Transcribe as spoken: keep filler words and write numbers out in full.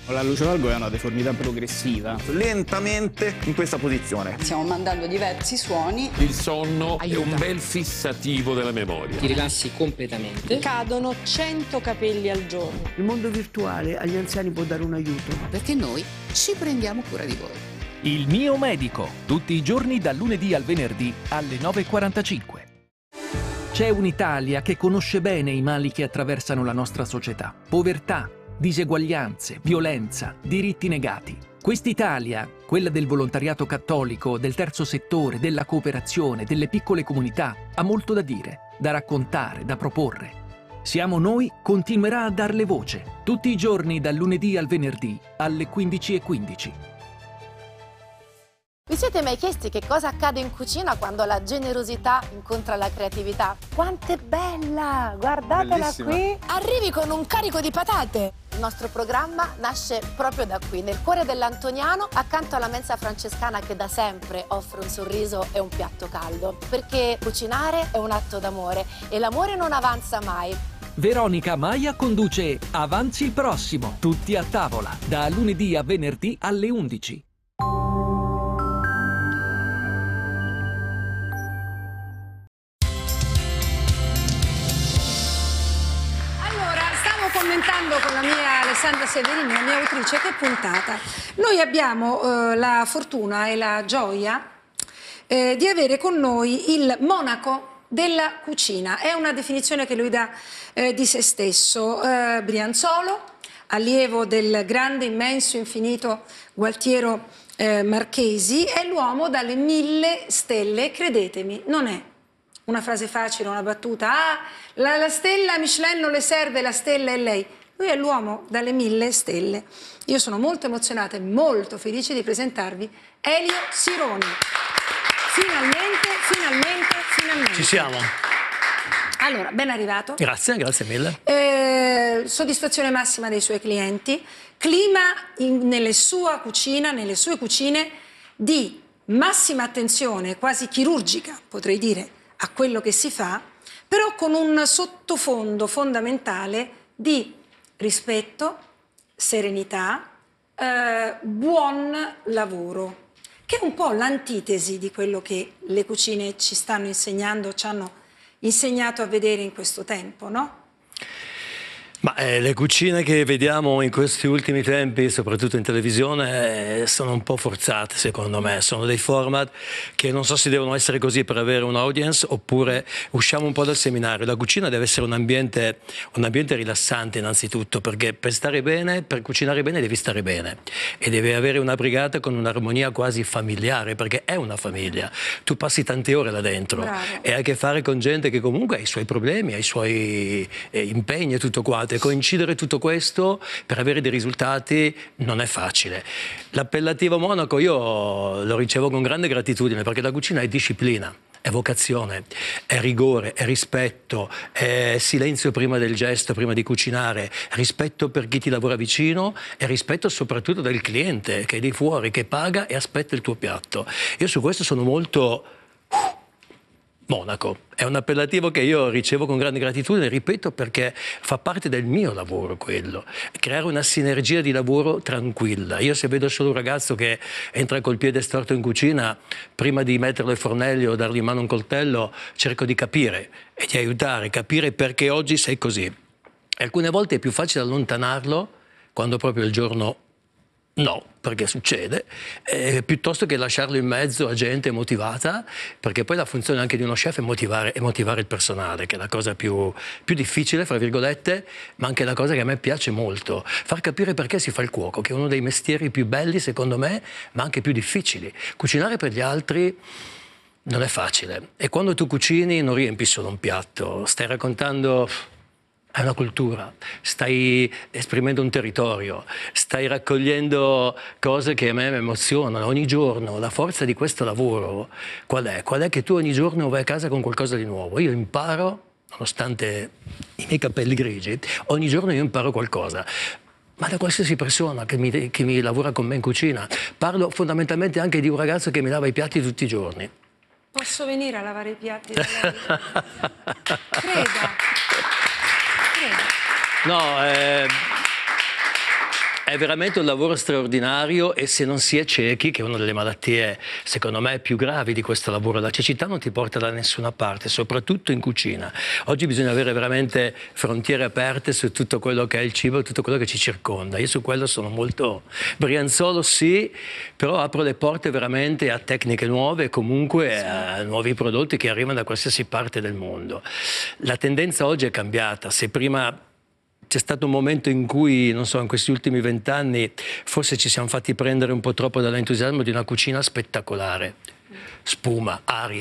La luce valgo è una deformità progressiva. Lentamente in questa posizione. Stiamo mandando diversi suoni. Il sonno Aiuta. è un bel fissativo della memoria. Ti rilassi completamente. Cadono cento capelli al giorno. Il mondo virtuale agli anziani può dare un aiuto. Perché noi ci prendiamo cura di voi. Il mio medico, tutti i giorni dal lunedì al venerdì alle nove e quarantacinque. C'è un'Italia che conosce bene i mali che attraversano la nostra società. Povertà, diseguaglianze, violenza, diritti negati. Quest'Italia, quella del volontariato cattolico, del terzo settore, della cooperazione, delle piccole comunità, ha molto da dire, da raccontare, da proporre. Siamo Noi continuerà a darle voce, tutti i giorni dal lunedì al venerdì alle quindici e quindici. Vi siete mai chiesti che cosa accade in cucina quando la generosità incontra la creatività? Quanto è bella! Guardatela Bellissima. qui! Arrivi con un carico di patate! Il nostro programma nasce proprio da qui, nel cuore dell'Antoniano, accanto alla mensa francescana che da sempre offre un sorriso e un piatto caldo. Perché cucinare è un atto d'amore e l'amore non avanza mai. Veronica Maia conduce Avanzi il prossimo, tutti a tavola, da lunedì a venerdì alle undici. Commentando con la mia Alessandra Severini, la mia autrice, che puntata. Noi abbiamo eh, la fortuna e la gioia eh, di avere con noi il monaco della cucina. È una definizione che lui dà eh, di se stesso. Eh, Brianzolo, allievo del grande, immenso, infinito Gualtiero eh, Marchesi, è l'uomo dalle mille stelle. Credetemi, non è una frase facile, una battuta. Ah, la, la stella Michelin non le serve, la stella è lei. Lui è l'uomo dalle mille stelle. Io sono molto emozionata e molto felice di presentarvi Elio Sironi. Finalmente, finalmente, finalmente. Ci siamo. Allora, ben arrivato. Grazie, grazie mille. Eh, soddisfazione massima dei suoi clienti. Clima in, nelle sua cucina, nelle sue cucine, di massima attenzione, quasi chirurgica, potrei dire, a quello che si fa, però con un sottofondo fondamentale di rispetto, serenità, eh, buon lavoro, che è un po' l'antitesi di quello che le cucine ci stanno insegnando, ci hanno insegnato a vedere in questo tempo, no? Ma eh, le cucine che vediamo in questi ultimi tempi, soprattutto in televisione, eh, sono un po' forzate secondo me, sono dei format che non so se devono essere così per avere un audience oppure usciamo un po' dal seminario. La cucina deve essere un ambiente, un ambiente rilassante innanzitutto, perché per stare bene, per cucinare bene devi stare bene e devi avere una brigata con un'armonia quasi familiare, perché è una famiglia, tu passi tante ore là dentro. Bravo. E hai a che fare con gente che comunque ha i suoi problemi, ha i suoi eh, impegni e tutto quanto. E coincidere tutto questo per avere dei risultati non è facile. L'appellativo monaco io lo ricevo con grande gratitudine, perché la cucina è disciplina, è vocazione, è rigore, è rispetto, è silenzio prima del gesto, prima di cucinare, rispetto per chi ti lavora vicino e rispetto soprattutto del cliente che è di fuori, che paga e aspetta il tuo piatto. Io su questo sono molto... monaco. È un appellativo che io ricevo con grande gratitudine, ripeto, perché fa parte del mio lavoro quello, creare una sinergia di lavoro tranquilla. Io se vedo solo un ragazzo che entra col piede storto in cucina, prima di metterlo ai fornelli o dargli in mano un coltello, cerco di capire e di aiutare, capire perché oggi sei così. E alcune volte è più facile allontanarlo quando proprio il giorno no, perché succede, eh, piuttosto che lasciarlo in mezzo a gente motivata, perché poi la funzione anche di uno chef è motivare, è motivare il personale, che è la cosa più, più difficile, fra virgolette, ma anche la cosa che a me piace molto, far capire perché si fa il cuoco, che è uno dei mestieri più belli secondo me, ma anche più difficili. Cucinare per gli altri non è facile e quando tu cucini non riempi solo un piatto, stai raccontando... è una cultura, stai esprimendo un territorio, stai raccogliendo cose che a me mi emozionano ogni giorno. La forza di questo lavoro qual è? Qual è che tu ogni giorno vai a casa con qualcosa di nuovo? Io imparo, nonostante i miei capelli grigi, ogni giorno io imparo qualcosa. Ma da qualsiasi persona che mi, che mi lavora con me in cucina. Parlo fondamentalmente anche di un ragazzo che mi lava i piatti tutti i giorni. Posso venire a lavare i piatti da lei? Creda. No, eh, è è veramente un lavoro straordinario, e se non si è ciechi, che è una delle malattie secondo me più gravi di questo lavoro, la cecità non ti porta da nessuna parte, soprattutto in cucina. Oggi bisogna avere veramente frontiere aperte su tutto quello che è il cibo e tutto quello che ci circonda. Io su quello sono molto brianzolo, sì, però apro le porte veramente a tecniche nuove e comunque sì. a nuovi prodotti che arrivano da qualsiasi parte del mondo. La tendenza oggi è cambiata. Se prima c'è stato un momento in cui, non so, in questi ultimi vent'anni forse ci siamo fatti prendere un po' troppo dall'entusiasmo di una cucina spettacolare, spuma, aria.